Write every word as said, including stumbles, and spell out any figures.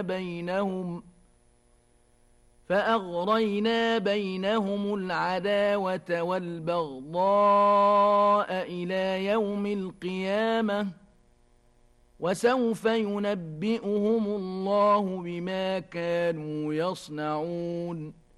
بينهم فأغرينا بينهم العداوة والبغضاء إلى يوم القيامة وسوف ينبئهم الله بما كانوا يصنعون